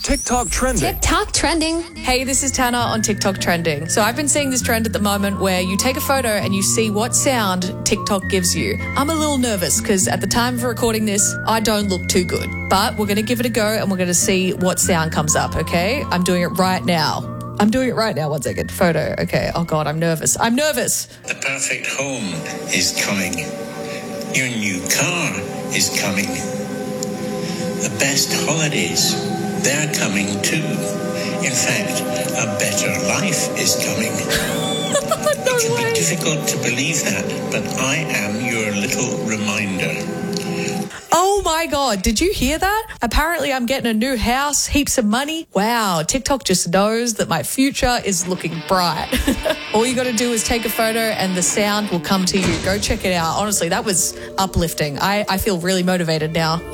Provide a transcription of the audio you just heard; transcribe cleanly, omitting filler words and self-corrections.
TikTok trending. TikTok trending. Hey, this is Tana on TikTok trending. So I've been seeing this trend at the moment where you take a photo and you see what sound TikTok gives you. I'm a little nervous because at the time of recording this, I don't look too good. But we're going to give it a go and we're going to see what sound comes up, okay? I'm doing it right now. 1 second. Photo. Okay. Oh, God, I'm nervous. The perfect home is coming. Your new car is coming. The best holidays, they're coming too. In fact, a better life is coming. It can be difficult to believe that, but I am your little reminder. Oh my God, did you hear that? Apparently I'm getting a new house, heaps of money. Wow, TikTok just knows that my future is looking bright. All you got to do is take a photo and the sound will come to you. Go check it out. Honestly, that was uplifting. I feel really motivated now.